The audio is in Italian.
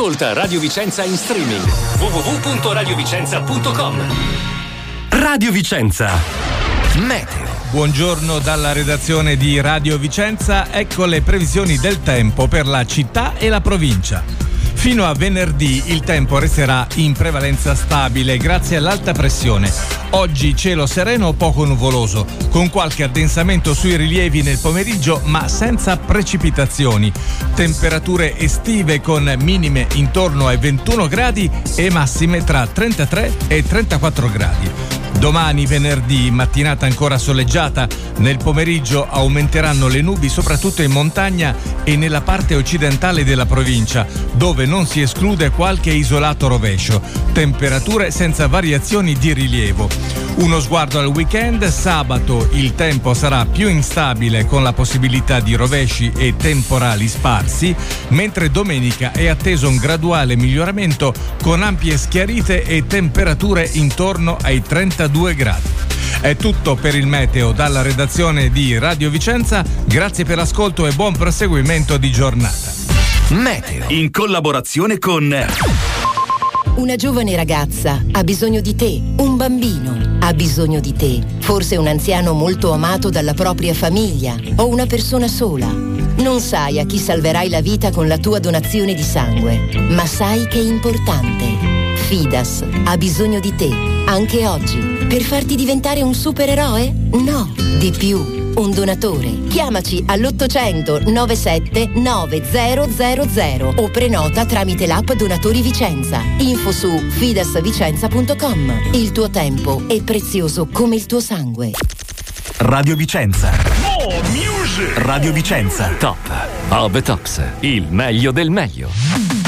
Ascolta Radio Vicenza in streaming www.radiovicenza.com. Radio Vicenza. Meteo. Buongiorno dalla redazione di Radio Vicenza, ecco le previsioni del tempo per la città e la provincia. Fino a venerdì il tempo resterà in prevalenza stabile grazie all'alta pressione. Oggi cielo sereno o poco nuvoloso, con qualche addensamento sui rilievi nel pomeriggio ma senza precipitazioni. Temperature estive con minime intorno ai 21 gradi e massime tra 33 e 34 gradi. Domani venerdì, mattinata ancora soleggiata, nel pomeriggio aumenteranno le nubi soprattutto in montagna e nella parte occidentale della provincia, dove non si esclude qualche isolato rovescio. Temperature senza variazioni di rilievo. Uno sguardo al weekend: sabato il tempo sarà più instabile con la possibilità di rovesci e temporali sparsi, mentre domenica è atteso un graduale miglioramento con ampie schiarite e temperature intorno ai 32 gradi. È tutto per il meteo dalla redazione di Radio Vicenza, grazie per l'ascolto e buon proseguimento di giornata. Meteo in collaborazione con Una giovane ragazza ha bisogno di te, un bambino ha bisogno di te, forse un anziano molto amato dalla propria famiglia o una persona sola. Non sai a chi salverai la vita con la tua donazione di sangue, ma sai che è importante. Fidas ha bisogno di te, anche oggi, per farti diventare un supereroe? No, di più. Un donatore. Chiamaci all'800 97 9000 o prenota tramite l'app Donatori Vicenza. Info su fidasvicenza.com. Il tuo tempo è prezioso come il tuo sangue. Radio Vicenza. More music. Radio Vicenza. Top of the Tops. Il meglio del meglio.